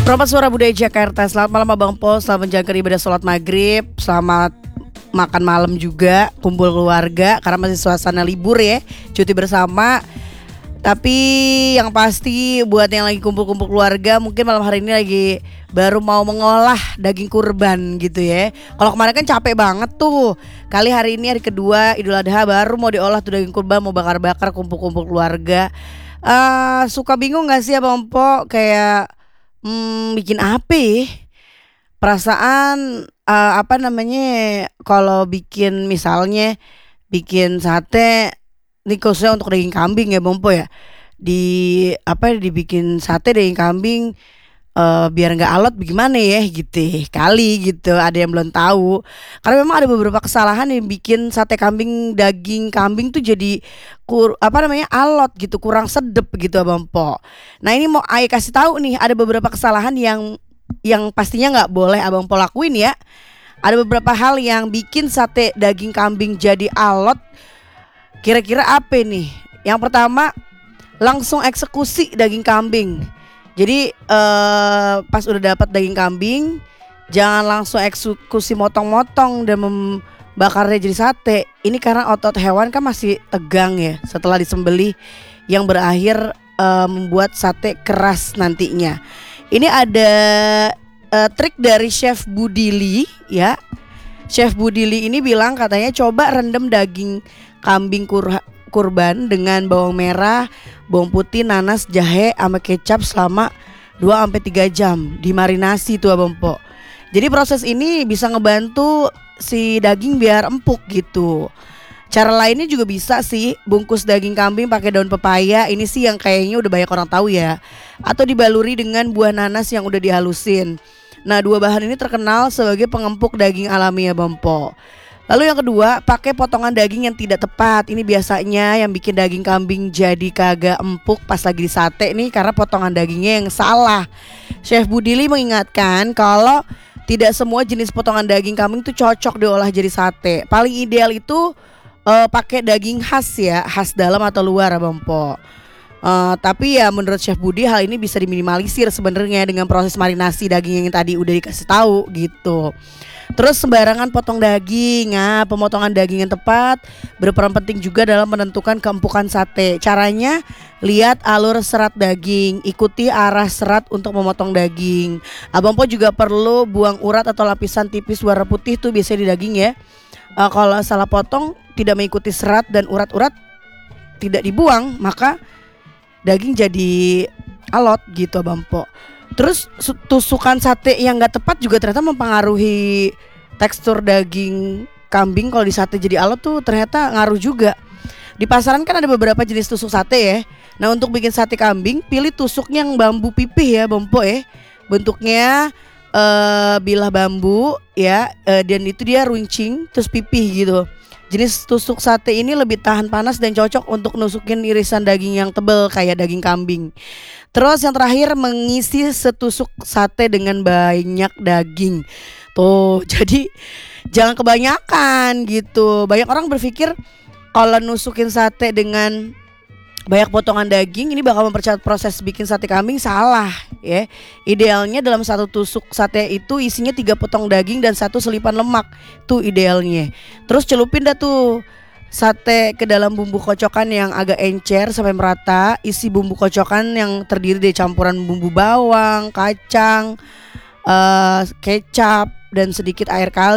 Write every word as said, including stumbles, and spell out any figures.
Selamat Suara Budaya Jakarta. Selamat malam Abang Po. Selamat menjalankan ibadah sholat maghrib. Selamat makan malam juga, kumpul keluarga karena masih suasana libur ya, cuti bersama. Tapi yang pasti buat yang lagi kumpul-kumpul keluarga, mungkin malam hari ini lagi baru mau mengolah daging kurban gitu ya. Kalau kemarin kan capek banget tuh. Kali hari ini hari kedua Idul Adha baru mau diolah tuh daging kurban, mau bakar-bakar kumpul-kumpul keluarga. Uh, suka bingung gak sih Abang Po kayak Hmm, bikin apa ya? Perasaan uh, apa namanya kalau bikin misalnya bikin sate ini khususnya untuk daging kambing ya Bompo ya. Di apa dibikin sate daging kambing uh, biar nggak alot bagaimana ya gitu. Kali gitu ada yang belum tahu. Karena memang ada beberapa kesalahan yang bikin sate kambing daging kambing tuh jadi kur apa namanya alot gitu, kurang sedep gitu Abang Po. Nah ini mau Ai kasih tahu nih, ada beberapa kesalahan yang yang pastinya nggak boleh Abang Po lakuin ya. Ada beberapa hal yang bikin sate daging kambing jadi alot. Kira-kira apa nih? Yang pertama, langsung eksekusi daging kambing. Jadi eh, pas udah dapat daging kambing, jangan langsung eksekusi motong-motong dan membakarnya jadi sate. Ini karena otot hewan kan masih tegang ya setelah disembelih, yang berakhir uh, membuat sate keras nantinya. Ini ada uh, trik dari Chef Budili ya. Chef Budili ini bilang katanya coba rendam daging kambing kur- kurban dengan bawang merah, bawang putih, nanas, jahe sama kecap selama dua sampai tiga jam. Dimarinasi tuh Abang Po. Jadi proses ini bisa ngebantu si daging biar empuk gitu. Cara lainnya juga bisa sih, bungkus daging kambing pakai daun pepaya. Ini sih yang kayaknya udah banyak orang tahu ya. Atau dibaluri dengan buah nanas yang udah dihalusin. Nah, dua bahan ini terkenal sebagai pengempuk daging alami ya Bang Po. Lalu yang kedua, pakai potongan daging yang tidak tepat. Ini biasanya yang bikin daging kambing jadi kagak empuk pas lagi di sate nih, karena potongan dagingnya yang salah. Chef Budili mengingatkan kalau tidak semua jenis potongan daging kambing itu cocok diolah jadi sate. Paling ideal itu uh, pakai daging khas ya, khas dalam atau luar Abang Po. Uh, tapi ya menurut Chef Budi hal ini bisa diminimalisir sebenarnya dengan proses marinasi daging yang tadi udah dikasih tahu gitu. Terus sembarangan potong daging. Nah, pemotongan daging yang tepat berperan penting juga dalam menentukan keempukan sate. Caranya, lihat alur serat daging, ikuti arah serat untuk memotong daging. Abang Po juga perlu buang urat atau lapisan tipis warna putih tuh biasanya di daging ya. Uh, kalau salah potong, tidak mengikuti serat dan urat-urat tidak dibuang, maka daging jadi alot gitu Abang Po. Terus tusukan sate yang gak tepat juga ternyata mempengaruhi tekstur daging kambing. Kalau di sate jadi alot tuh ternyata ngaruh juga. Di pasaran kan ada beberapa jenis tusuk sate ya. Nah untuk bikin sate kambing, pilih tusuknya yang bambu pipih ya Bang Po ya. Bentuknya uh, bilah bambu ya, uh, dan itu dia runcing terus pipih gitu. Jenis tusuk sate ini lebih tahan panas dan cocok untuk nusukin irisan daging yang tebal kayak daging kambing. Terus yang terakhir, mengisi setusuk sate dengan banyak daging. Tuh, jadi jangan kebanyakan gitu. Banyak orang berpikir kalau nusukin sate dengan banyak potongan daging ini bakal mempercepat proses bikin sate kambing. Salah ya. Idealnya dalam satu tusuk sate itu isinya tiga potong daging dan satu selipan lemak. Tuh idealnya. Terus celupin dah tuh sate ke dalam bumbu kocokan yang agak encer sampai merata. Isi bumbu kocokan yang terdiri dari campuran bumbu bawang, kacang, uh, kecap dan sedikit air kaldu.